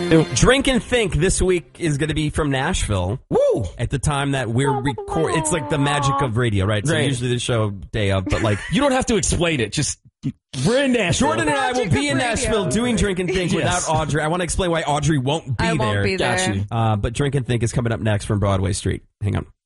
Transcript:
Drink and Think this week is going to be from Nashville. Woo! At the time that we're recording. It's like the magic of radio, right? So usually the show day of, but like... You don't have to explain it. Just... We're in Nashville. Jordan and I will be in Nashville doing Drink and Think without Audrey. I want to explain why Audrey won't be there. I won't be there. Got you. But Drink and Think is coming up next from Broadway Street. Hang on.